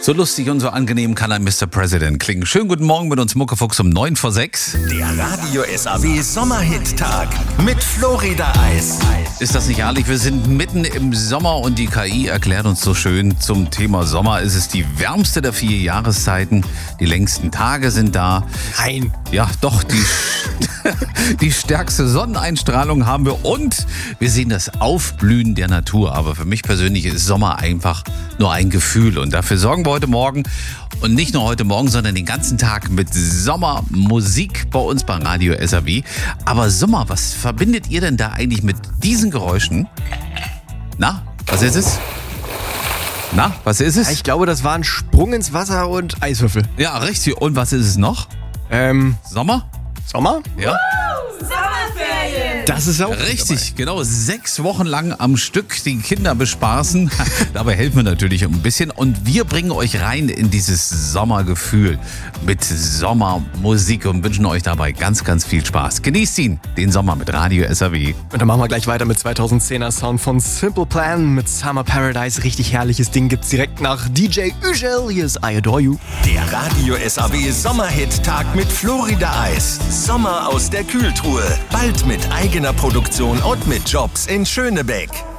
So lustig und so angenehm kann ein Mr. President klingen. Schönen guten Morgen mit uns Muckefuchs um 9 vor 6. Der Radio SAW Sommerhit-Tag mit Florida Eis. Ist das nicht herrlich? Wir sind mitten im Sommer und die KI erklärt uns so schön zum Thema Sommer. Es ist die wärmste der 4 Jahreszeiten. Die längsten Tage sind da. Nein. Ja, doch, die stärkste Sonneneinstrahlung haben wir und wir sehen das Aufblühen der Natur. Aber für mich persönlich ist Sommer einfach nur ein Gefühl und dafür sorgen wir heute Morgen und nicht nur heute Morgen, sondern den ganzen Tag mit Sommermusik bei uns bei Radio SAW. Aber Sommer, was verbindet ihr denn da eigentlich mit diesen Geräuschen? Na, was ist es? Na, was ist es? Ich glaube, das war ein Sprung ins Wasser und Eiswürfel. Ja, richtig. Und was ist es noch? Sommer? Sommer? Ja. Sommerferien! Das ist auch Richtig, genau. 6 Wochen lang am Stück die Kinder bespaßen. Dabei helfen wir natürlich ein bisschen. Und wir bringen euch rein in dieses Sommergefühl mit Sommermusik und wünschen euch dabei ganz, ganz viel Spaß. Genießt ihn, den Sommer mit Radio SAW. Und dann machen wir gleich weiter mit 2010er Sound von Simple Plan mit Summer Paradise. Richtig herrliches Ding gibt's direkt nach DJ Ugel. Hier ist I Adore You. Der Radio SAW Sommerhit-Tag mit Florida Eis. Sommer aus der Kühltruhe. Bald mit eigener Produktion und mit Jobs in Schönebeck.